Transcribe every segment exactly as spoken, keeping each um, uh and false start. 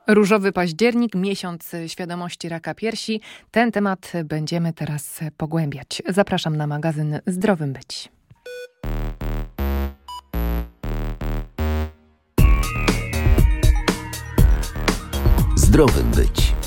Różowy październik, miesiąc świadomości raka piersi. Ten temat będziemy teraz pogłębiać. Zapraszam na magazyn Zdrowym Być. Zdrowym Być.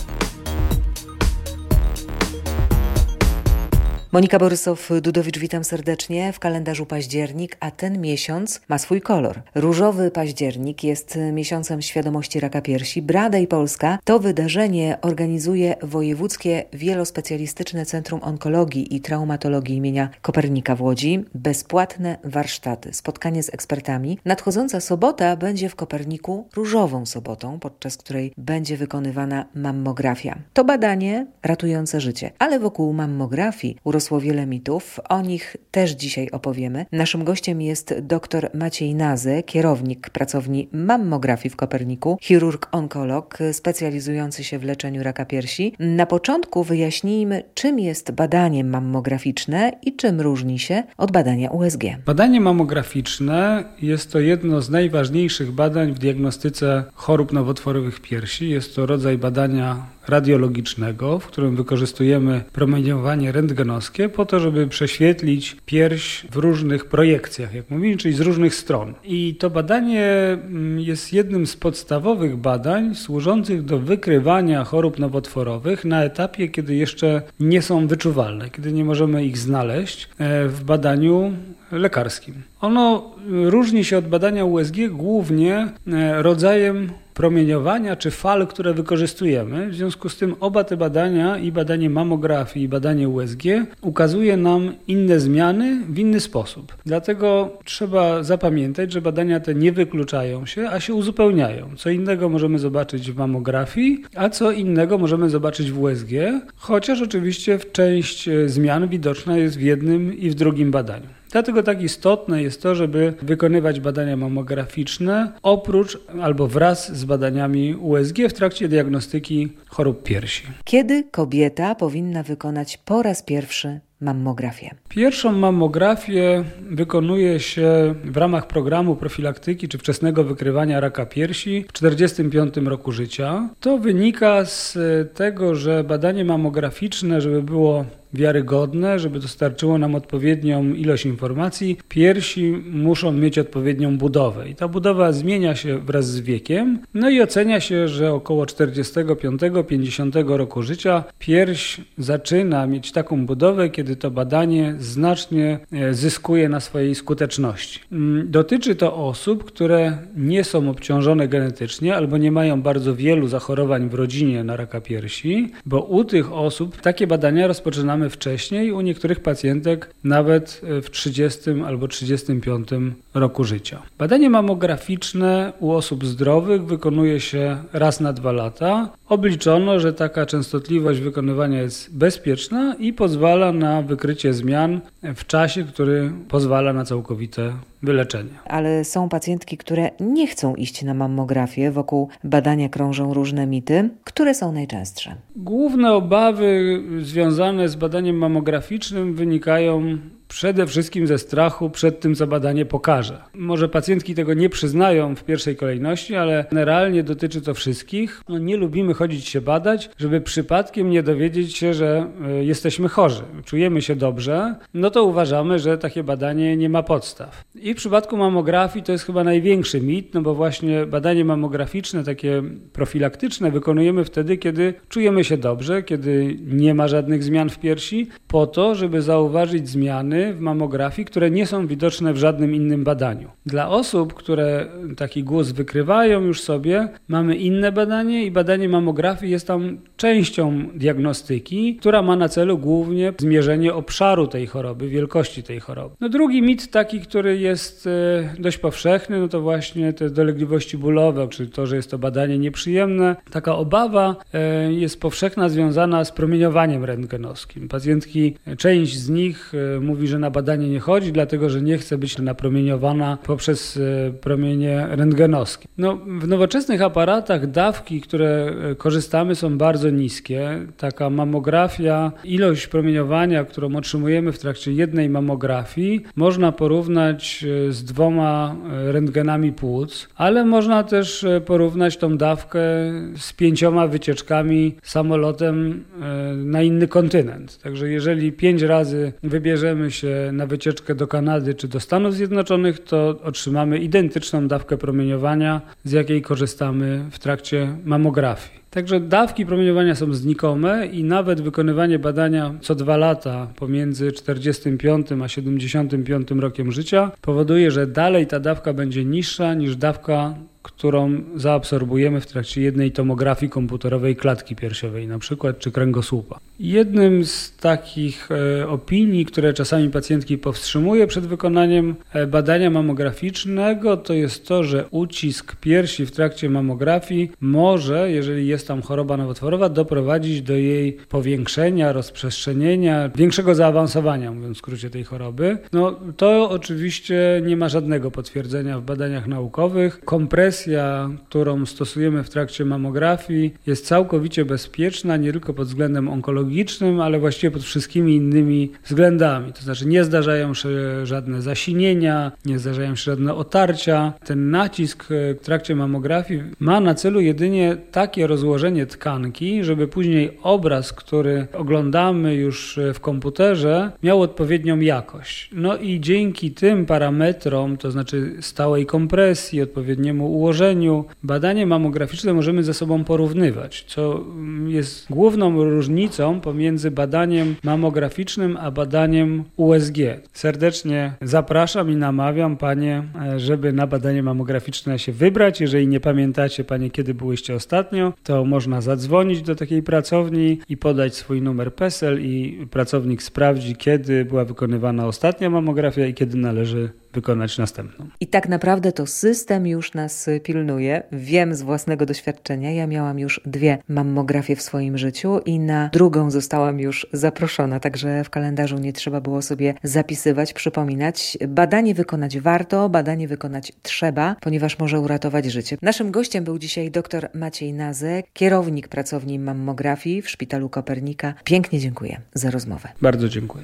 Monika Borysow-Dudowicz, witam serdecznie. W kalendarzu październik, a ten miesiąc ma swój kolor. Różowy październik jest miesiącem świadomości raka piersi. Brada i Polska to wydarzenie organizuje Wojewódzkie Wielospecjalistyczne Centrum Onkologii i Traumatologii imienia Kopernika w Łodzi. Bezpłatne warsztaty, spotkanie z ekspertami. Nadchodząca sobota będzie w Koperniku różową sobotą, podczas której będzie wykonywana mammografia. To badanie ratujące życie, ale wokół mammografii urosło wiele mitów. O nich też dzisiaj opowiemy. Naszym gościem jest dr Maciej Nazy, kierownik pracowni mammografii w Koperniku, chirurg-onkolog specjalizujący się w leczeniu raka piersi. Na początku wyjaśnijmy, czym jest badanie mammograficzne i czym różni się od badania U S G. Badanie mammograficzne jest to jedno z najważniejszych badań w diagnostyce chorób nowotworowych piersi. Jest to rodzaj badania radiologicznego, w którym wykorzystujemy promieniowanie rentgenowskie po to, żeby prześwietlić pierś w różnych projekcjach, jak mówimy, czyli z różnych stron. I to badanie jest jednym z podstawowych badań służących do wykrywania chorób nowotworowych na etapie, kiedy jeszcze nie są wyczuwalne, kiedy nie możemy ich znaleźć w badaniu lekarskim. Ono różni się od badania U S G głównie rodzajem promieniowania czy fal, które wykorzystujemy. W związku z tym oba te badania, i badanie mammografii, i badanie U S G, ukazuje nam inne zmiany w inny sposób. Dlatego trzeba zapamiętać, że badania te nie wykluczają się, a się uzupełniają. Co innego możemy zobaczyć w mammografii, a co innego możemy zobaczyć w U S G, chociaż oczywiście część zmian widoczna jest w jednym i w drugim badaniu. Dlatego tak istotne jest to, żeby wykonywać badania mammograficzne oprócz albo wraz z badaniami U S G w trakcie diagnostyki chorób piersi. Kiedy kobieta powinna wykonać po raz pierwszy mammografię? Pierwszą mammografię wykonuje się w ramach programu profilaktyki czy wczesnego wykrywania raka piersi w czterdziestym piątym roku życia. To wynika z tego, że badanie mammograficzne, żeby było wiarygodne, żeby dostarczyło nam odpowiednią ilość informacji, piersi muszą mieć odpowiednią budowę. I ta budowa zmienia się wraz z wiekiem. No i ocenia się, że około czterdziestego piątego do pięćdziesiątego roku życia pierś zaczyna mieć taką budowę, kiedy to badanie znacznie zyskuje na swojej skuteczności. Dotyczy to osób, które nie są obciążone genetycznie albo nie mają bardzo wielu zachorowań w rodzinie na raka piersi, bo u tych osób takie badania rozpoczynamy wcześniej, u niektórych pacjentek nawet w trzydziestym albo trzydziestym piątym roku życia. Badanie mammograficzne u osób zdrowych wykonuje się raz na dwa lata. Obliczono, że taka częstotliwość wykonywania jest bezpieczna i pozwala na wykrycie zmian w czasie, który pozwala na całkowite wyleczenie. Ale są pacjentki, które nie chcą iść na mammografię. Wokół badania krążą różne mity. Które są najczęstsze? Główne obawy związane z badaniem mammograficznym wynikają przede wszystkim ze strachu przed tym, co badanie pokaże. Może pacjentki tego nie przyznają w pierwszej kolejności, ale generalnie dotyczy to wszystkich. No, nie lubimy chodzić się badać, żeby przypadkiem nie dowiedzieć się, że y, jesteśmy chorzy. Czujemy się dobrze, no to uważamy, że takie badanie nie ma podstaw. I w przypadku mammografii to jest chyba największy mit, no bo właśnie badanie mammograficzne, takie profilaktyczne, wykonujemy wtedy, kiedy czujemy się dobrze, kiedy nie ma żadnych zmian w piersi, po to, żeby zauważyć zmiany w mammografii, które nie są widoczne w żadnym innym badaniu. Dla osób, które taki guz wykrywają już sobie, mamy inne badanie i badanie mammografii jest tam częścią diagnostyki, która ma na celu głównie zmierzenie obszaru tej choroby, wielkości tej choroby. No drugi mit taki, który jest dość powszechny, no to właśnie te dolegliwości bólowe, czyli to, że jest to badanie nieprzyjemne. Taka obawa jest powszechna, związana z promieniowaniem rentgenowskim. Pacjentki, część z nich mówi, mówi, że na badanie nie chodzi, dlatego że nie chce być napromieniowana poprzez promienie rentgenowskie. No, w nowoczesnych aparatach dawki, które korzystamy, są bardzo niskie. Taka mamografia, ilość promieniowania, którą otrzymujemy w trakcie jednej mamografii, można porównać z dwoma rentgenami płuc, ale można też porównać tą dawkę z pięcioma wycieczkami samolotem na inny kontynent. Także jeżeli pięć razy wybierzemy się na wycieczkę do Kanady czy do Stanów Zjednoczonych, to otrzymamy identyczną dawkę promieniowania, z jakiej korzystamy w trakcie mamografii. Także dawki promieniowania są znikome i nawet wykonywanie badania co dwa lata pomiędzy czterdziestym piątym a siedemdziesiątym piątym rokiem życia powoduje, że dalej ta dawka będzie niższa niż dawka, którą zaabsorbujemy w trakcie jednej tomografii komputerowej klatki piersiowej na przykład, czy kręgosłupa. Jednym z takich e, opinii, które czasami pacjentki powstrzymuje przed wykonaniem e, badania mammograficznego, to jest to, że ucisk piersi w trakcie mammografii może, jeżeli jest tam choroba nowotworowa, doprowadzić do jej powiększenia, rozprzestrzenienia, większego zaawansowania, mówiąc w skrócie, tej choroby. No to oczywiście nie ma żadnego potwierdzenia w badaniach naukowych. Kompresja, którą stosujemy w trakcie mammografii, jest całkowicie bezpieczna, nie tylko pod względem onkologicznym, ale właściwie pod wszystkimi innymi względami. To znaczy nie zdarzają się żadne zasinienia, nie zdarzają się żadne otarcia. Ten nacisk w trakcie mammografii ma na celu jedynie takie rozłożenie tkanki, żeby później obraz, który oglądamy już w komputerze, miał odpowiednią jakość. No i dzięki tym parametrom, to znaczy stałej kompresji, odpowiedniemu ułożeniu, badanie mammograficzne możemy ze sobą porównywać, co jest główną różnicą pomiędzy badaniem mammograficznym a badaniem U S G. Serdecznie zapraszam i namawiam Panie, żeby na badanie mammograficzne się wybrać. Jeżeli nie pamiętacie Panie, kiedy byłyście ostatnio, to można zadzwonić do takiej pracowni i podać swój numer PESEL i pracownik sprawdzi, kiedy była wykonywana ostatnia mammografia i kiedy należy wykonać następną. I tak naprawdę to system już nas pilnuje. Wiem z własnego doświadczenia, ja miałam już dwie mammografie w swoim życiu i na drugą zostałam już zaproszona, także w kalendarzu nie trzeba było sobie zapisywać, przypominać. Badanie wykonać warto, badanie wykonać trzeba, ponieważ może uratować życie. Naszym gościem był dzisiaj dr Maciej Nazek, kierownik pracowni mammografii w Szpitalu Kopernika. Pięknie dziękuję za rozmowę. Bardzo dziękuję.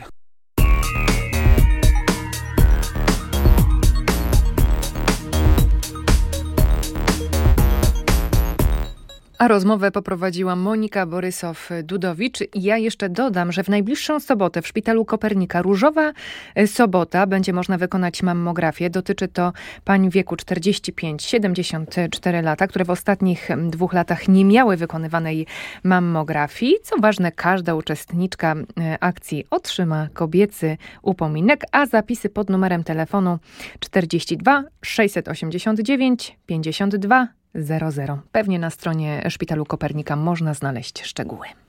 A rozmowę poprowadziła Monika Borysow-Dudowicz. Ja jeszcze dodam, że w najbliższą sobotę w Szpitalu Kopernika, różowa sobota, będzie można wykonać mammografię. Dotyczy to pań w wieku czterdzieści pięć do siedemdziesięciu czterech lat, które w ostatnich dwóch latach nie miały wykonywanej mammografii. Co ważne, każda uczestniczka akcji otrzyma kobiecy upominek, a zapisy pod numerem telefonu czterdzieści dwa sześćset osiemdziesiąt dziewięć pięćdziesiąt dwa zero zero. Pewnie na stronie Szpitalu Kopernika można znaleźć szczegóły.